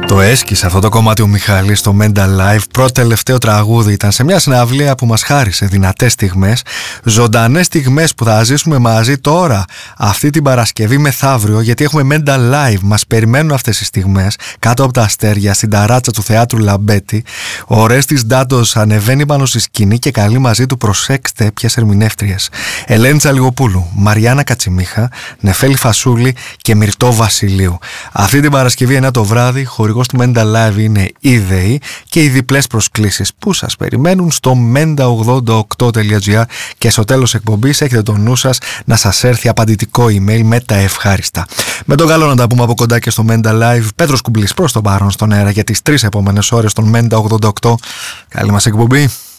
Το έσκησε αυτό το κομμάτι ο Μιχάλης στο Mental Live. Πρώτο τελευταίο τραγούδι ήταν σε μια συναυλία που μας χάρισε δυνατές στιγμές, ζωντανές στιγμές που θα ζήσουμε μαζί τώρα, αυτή την Παρασκευή μεθαύριο, γιατί έχουμε Mental Live. Μας περιμένουν αυτές οι στιγμές κάτω από τα αστέρια στην ταράτσα του Θεάτρου Λαμπέτη. Ο Ρέστης Ντάντος ανεβαίνει πάνω στη σκηνή και καλεί μαζί του, προσέξτε ποιες ερμηνεύτριες: Ελένη Τσαλιγοπούλου, Μαριάννα Κατσιμίχα, Νεφέλη Φασούλη και Μυρτώ Βασιλείου. Αυτή την Παρασκευή 9 το βράδυ, χορηγός του Mental Live είναι η ΔΕΗ και οι διπλές προσκλήσεις που σας περιμένουν στο menda88.gr και στο τέλος εκπομπής έχετε το νου σας να σας έρθει απαντητικό email με τα ευχάριστα. Με τον καλό να τα πούμε από κοντά και στο Mental Live. Πέτρος Κουμπλής προς τον παρόν στον αέρα για τις 3 επόμενες ώρες των Menda 88. Καλή μας εκπομπή.